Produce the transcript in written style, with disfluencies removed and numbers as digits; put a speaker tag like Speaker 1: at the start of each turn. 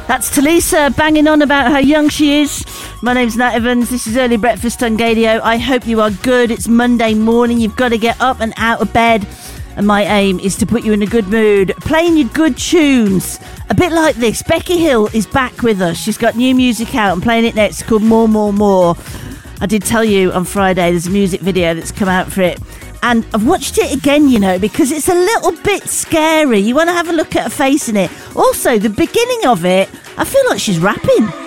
Speaker 1: That's Talisa banging on about how young she is. My name's Nat Evans. This is Early Breakfast on Gadio. I hope you are good. It's Monday morning. You've got to get up and out of bed. And my aim is to put you in a good mood, playing you good tunes. A bit like this. Becky Hill is back with us. She's got new music out. I'm playing it next, called More, More, More. I did tell you on Friday there's a music video that's come out for it. And I've watched it again, you know, because it's a little bit scary. You want to have a look at her face in it. Also, the beginning of it, I feel like she's rapping.